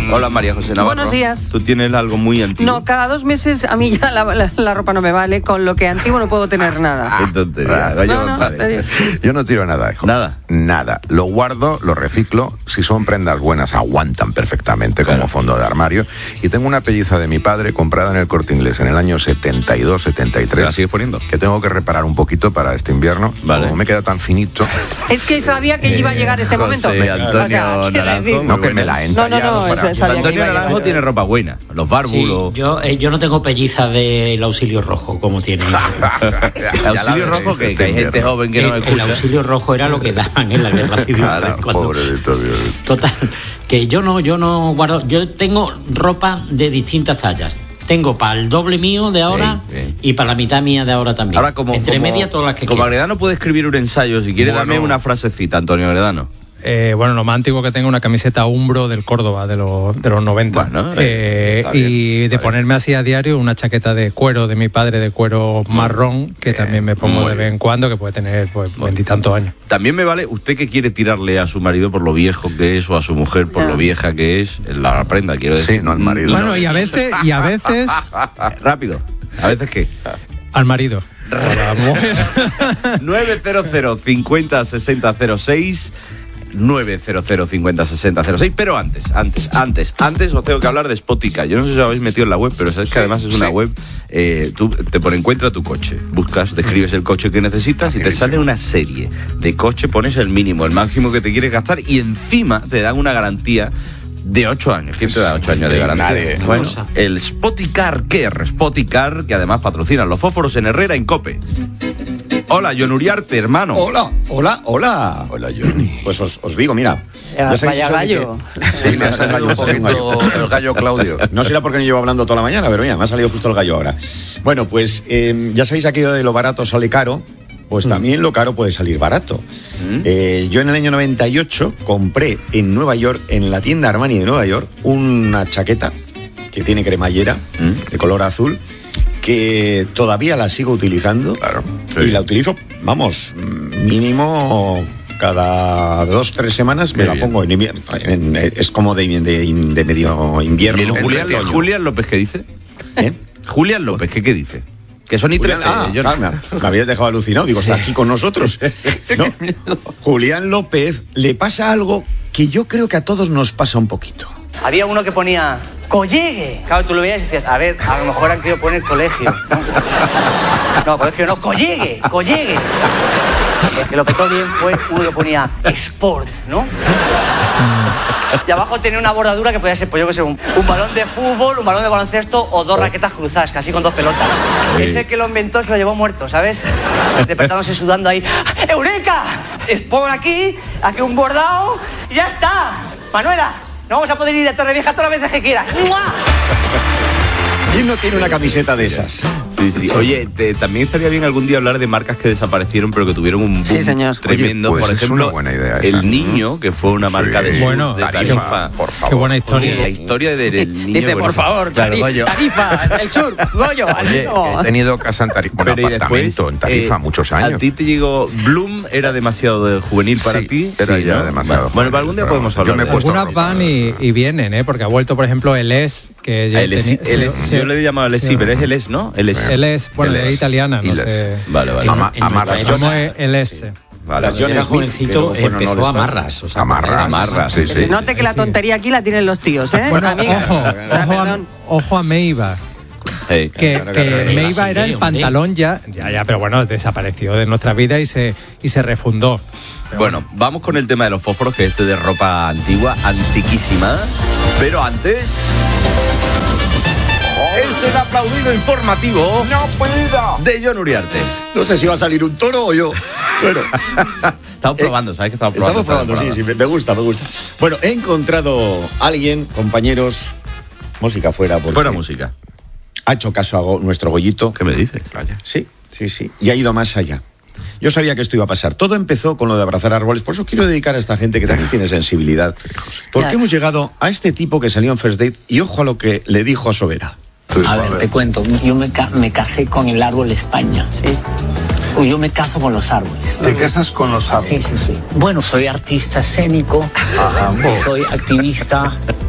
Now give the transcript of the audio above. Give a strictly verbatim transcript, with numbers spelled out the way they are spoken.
Hola, María José Navarro. Buenos días. ¿Tú tienes algo muy antiguo? No, cada dos meses a mí ya la, la, la ropa no me vale, con lo que antiguo no puedo tener nada. Qué tontería, Gallo No, no, González. Yo no tiro nada, hijo. Nada. Nada. Lo guardo, lo reciclo. Si son prendas buenas, aguantan perfectamente Claro. como fondo de armario. Y tengo una pelliza de mi padre comprada en el Corte Inglés en el año setenta y dos, setenta y tres. ¿Te la sigues poniendo? Que tengo que reparar un poquito para este invierno. Vale. Como me queda tan finito. Es que sabía que iba a llegar este José momento. Antonio O sea, quiero Naranjo, decir- muy No que me buena. la he No, no, entallado no, para- eso sabía que Antonio iba a Naranjo llegar. tiene ropa buena. Los Sí, bárbulos. yo, eh, yo no tengo pelliza del auxilio rojo, como tiene. ¿El auxilio rojo que, que hay gente joven que el, no el escucha? auxilio rojo era lo que daban en la guerra civil. Claro, cuando- pobrecito Dios. Total, que yo no, yo no guardo, yo tengo ropa de distintas tallas. Tengo para el doble mío de ahora Bien, bien. y para la mitad mía de ahora también. Ahora, como, Entre como, medias todas las que como quiera. Agredano puede escribir un ensayo, si quiere, Bueno. dame una frasecita, Antonio Agredano. Eh, bueno, lo más antiguo que tengo es una camiseta Umbro del Córdoba de los, de los noventa. Bueno, Eh, está bien, y está de ponerme así a diario una chaqueta de cuero de mi padre, de cuero marrón, que también me pongo muy de vez en cuando, que puede tener pues veintitantos años. También me vale usted que quiere tirarle a su marido por lo viejo que es o a su mujer por Ya. lo vieja que es, la prenda, quiero decir. Sí, no al marido. Bueno, y a veces, y a veces Rápido. ¿A veces qué? al marido. A la mujer. nueve cero cero cincuenta sesenta cero seis nueve cero cero cincuenta sesenta cero seis, pero antes, antes, antes, antes os tengo que hablar de Spotica. Yo no sé si os habéis metido en la web, pero sabes que además es una sí. web, eh, tú te pone encuentra tu coche, buscas, describes el coche que necesitas y te sale una serie de coche, pones el mínimo, el máximo que te quieres gastar y encima te dan una garantía de ocho años. ¿Quién te da ocho años de garantía? Nadie. Bueno, el Spoticar Care, Spoticar, que además patrocina los fósforos en Herrera, en COPE. Hola, John Uriarte, hermano. Hola, hola, hola. Hola, Johnny. Pues os, os digo, mira. Ya, sabéis vaya eso de gallo. que- Sí, me ha salido un poquito el gallo Claudio. No será porque no llevo hablando toda la mañana, pero mira, me ha salido justo el gallo ahora. Bueno, pues eh, ya sabéis aquello de lo barato sale caro, pues también lo caro puede salir barato. Eh, yo en el año noventa y ocho compré en Nueva York, en la tienda Armani de Nueva York, una chaqueta que tiene cremallera de color azul, que todavía la sigo utilizando. Claro, Y sí. la utilizo, vamos, mínimo cada dos, tres semanas me Qué la bien. pongo en invierno. En- es como de, de, de medio invierno. ¿Y el Julián, entre otoño. Julián López qué dice? ¿Eh? Julián López, ¿qué, qué dice? Que son y Julián, trece. ah, yo- claro, me, me habías dejado alucinado. Digo, está aquí con nosotros. No, Julián López le pasa algo que yo creo que a todos nos pasa un poquito. Había uno que ponía ¡Collegue! Claro, tú lo veías y decías, a ver, a lo mejor han querido poner colegio. No, no colegio no, ¡Collegue! ¡Collegue! El que lo petó bien fue uno que ponía Sport, ¿no? Y abajo tenía una bordadura que podía ser, pues yo que sé, un, un balón de fútbol, un balón de baloncesto o dos raquetas cruzadas, casi con dos pelotas. Ese que lo inventó se lo llevó muerto, ¿sabes? Despertándose sudando ahí. ¡Eureka! Sport aquí, aquí un bordado y ya está. Manuela, no vamos a poder ir a Torrevieja todas las veces que quieras. ¡Mua! ¿Quién no tiene una camiseta de esas? Sí, sí. Oye, te- también estaría bien algún día hablar de marcas que desaparecieron, pero que tuvieron un boom Sí, señor. tremendo. Oye, pues Por es ejemplo, una buena idea esa. El Niño, que fue una marca de, Sí. sur, Bueno, de Tarifa, Tarifa. por favor. Qué buena historia. Oye, la historia del, del niño. Dice, bueno, por favor, claro, tari- Goyo. Tarifa, el sur, Goyo, al Oye, mismo. he tenido casa en Tarifa, bueno, Pero y después, apartamento en Tarifa eh, muchos A años. ti te llegó Bloom, era demasiado de juvenil para Sí, ti. era Sí, ya ¿no? demasiado Bueno, juvenil, para algún día pero podemos yo hablar me he de puesto eso. Algunas van y, y vienen, ¿eh? Porque ha vuelto, por ejemplo, el S, que ya El es, tenía- el es- sí, yo le he llamado el sí, S, pero es el S, ¿no? El S. El S, bueno, El es S. italiana, no Y les- sé. Vale, vale. Ama- En amarras. nuestra Como época, es el S. Vale, Las vale. John era Smith, jovencito, que luego fueron empezó All a Star. amarras. O sea, Amarras, amarras, sí, sí. Note que la tontería aquí la tienen los tíos, ¿eh? Bueno, Amigas. ojo, O sea, ojo, a, perdón. ojo a Meiba. Hey. Que, Claro, que claro, Meiba claro. era el Hombre. pantalón ya, ya, ya, pero bueno, desapareció de nuestra vida y se, y se refundó. Bueno, vamos con el tema de los fósforos, que este de ropa antigua, antiquísima. Pero antes... Es el aplaudido informativo de John Uriarte. No sé si va a salir un toro o yo. Bueno, Estamos probando, ¿sabes que estamos probando? estamos probando, sí, sí, me gusta, me gusta. Bueno, he encontrado a alguien, compañeros, música fuera, porque Fuera música. ha hecho caso a Go- nuestro Goyito. ¿Qué me dices? Sí, sí, sí. Y ha ido más allá. Yo sabía que esto iba a pasar. Todo empezó con lo de abrazar árboles. Por eso quiero dedicar a esta gente que también tiene sensibilidad. Porque Ya. hemos llegado a este tipo que salió en First Date y ojo a lo que le dijo a Sobera. A ver, te cuento, yo me, ca- me casé con el árbol España. Sí. O yo me caso con los árboles. Te casas con los árboles. Sí, sí, sí. Bueno, soy artista escénico, soy activista,